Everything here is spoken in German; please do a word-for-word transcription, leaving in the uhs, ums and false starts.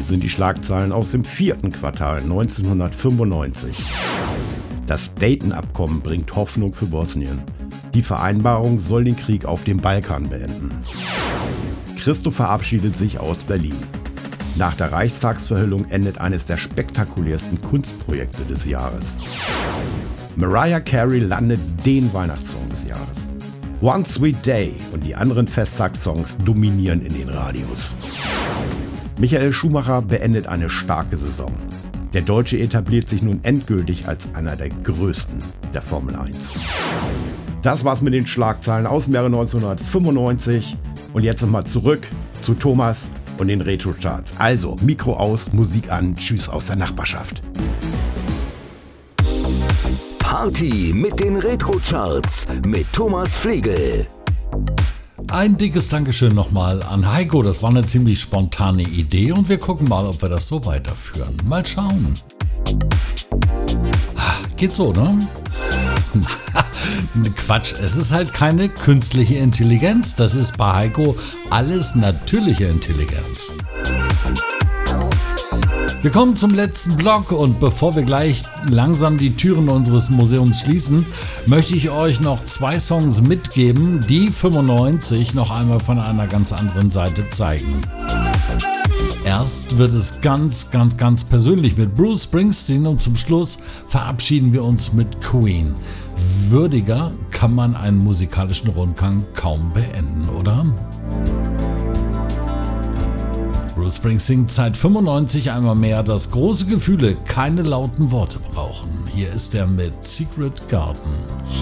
sind die Schlagzeilen aus dem vierten Quartal neunzehnhundertfünfundneunzig. Das Dayton-Abkommen bringt Hoffnung für Bosnien. Die Vereinbarung soll den Krieg auf dem Balkan beenden. Christo verabschiedet sich aus Berlin. Nach der Reichstagsverhüllung endet eines der spektakulärsten Kunstprojekte des Jahres. Mariah Carey landet den Weihnachtssong des Jahres. One Sweet Day und die anderen Festtagssongs dominieren in den Radios. Michael Schumacher beendet eine starke Saison. Der Deutsche etabliert sich nun endgültig als einer der größten der Formel eins. Das war's mit den Schlagzeilen aus dem Jahre neunzehnhundertfünfundneunzig. Und jetzt nochmal zurück zu Thomas und den Retro-Charts. Also, Mikro aus, Musik an, tschüss aus der Nachbarschaft. Party mit den Retro-Charts mit Thomas Flegel. Ein dickes Dankeschön nochmal an Heiko. Das war eine ziemlich spontane Idee und wir gucken mal, ob wir das so weiterführen. Mal schauen. Geht so, ne? Quatsch, es ist halt keine künstliche Intelligenz. Das ist bei Heiko alles natürliche Intelligenz. Wir kommen zum letzten Block und bevor wir gleich langsam die Türen unseres Museums schließen, möchte ich euch noch zwei Songs mitgeben, die fünfundneunzig noch einmal von einer ganz anderen Seite zeigen. Erst wird es ganz, ganz, ganz persönlich mit Bruce Springsteen und zum Schluss verabschieden wir uns mit Queen. Würdiger kann man einen musikalischen Rundgang kaum beenden, oder? Bruce Springsteen zeigt fünfundneunzig einmal mehr, dass große Gefühle keine lauten Worte brauchen. Hier ist er mit Secret Garden.